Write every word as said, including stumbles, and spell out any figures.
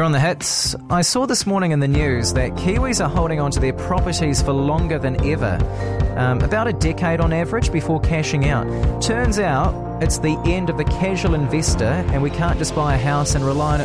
You're on the hits. I saw this morning in the news that Kiwis are holding on to their properties for longer than ever, um, about a decade on average before cashing out. Turns out it's the end of the casual investor, and we can't just buy a house and rely on